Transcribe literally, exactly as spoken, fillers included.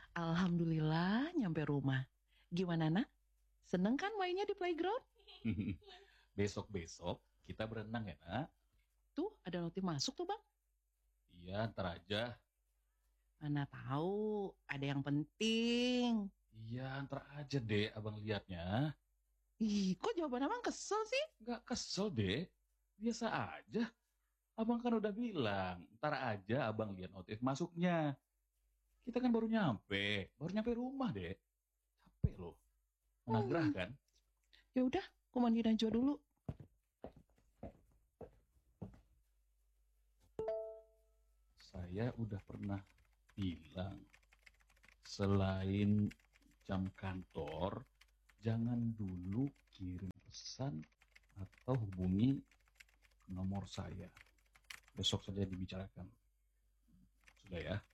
Alhamdulillah nyampe rumah. Gimana nak? Seneng kan mainnya di playground? Besok-besok kita berenang ya, Nak? Tuh ada notif masuk tuh bang. Iya, ntar aja. Mana tahu ada yang penting. Iya, ntar aja deh abang liatnya. Ih, kok jawaban abang kesel sih? Nggak kesel deh. Biasa aja. Abang kan udah bilang, ntar aja abang lihat notif masuknya. Kita kan baru nyampe. Baru nyampe rumah deh. Capek loh. Mana gerah Hmm, kan? ya udah, aku mandi Najwa dulu. Saya udah pernah bilang, selain jam kantor, jangan dulu kirim pesan atau hubungi nomor saya. Besok saja dibicarakan. Sudah ya?